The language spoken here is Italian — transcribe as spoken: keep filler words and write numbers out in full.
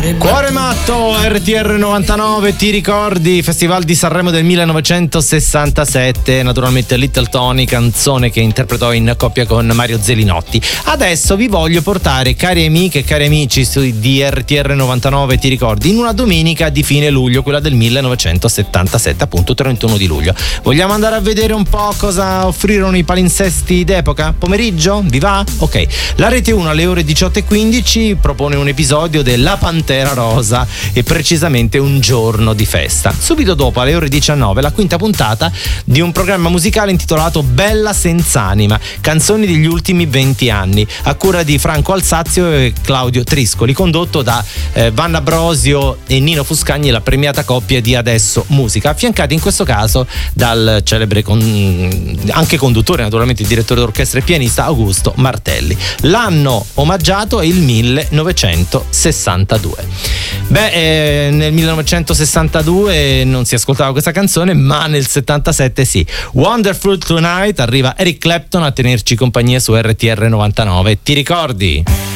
Cuore matto, R T R novantanove, ti ricordi? Festival di Sanremo del millenovecentosessantasette, naturalmente Little Tony, canzone che interpretò in coppia con Mario Zelinotti. Adesso vi voglio portare, cari amiche e cari amici di R T R novantanove, ti ricordi, in una domenica di fine luglio, quella del millenovecentosettantasette, appunto trentuno di luglio. Vogliamo andare a vedere un po' cosa offrirono i palinsesti d'epoca? Pomeriggio? Vi va? Ok. La Rete uno alle ore diciotto e quindici propone un episodio della Pantera Rosa e precisamente un giorno di festa. Subito dopo, alle ore diciannove, la quinta puntata di un programma musicale intitolato Bella Senz'anima, canzoni degli ultimi venti anni, a cura di Franco Alsazio e Claudio Triscoli, condotto da eh, Vanna Brosio e Nino Fuscagni, la premiata coppia di Adesso Musica, affiancati in questo caso dal celebre con, anche conduttore, naturalmente direttore d'orchestra e pianista, Augusto Martelli. L'anno omaggiato è il millenovecentosessantadue. Beh, eh, nel millenovecentosessantadue non si ascoltava questa canzone, ma nel settantasette sì. Wonderful Tonight, arriva Eric Clapton a tenerci compagnia su R T R novantanove. Ti ricordi?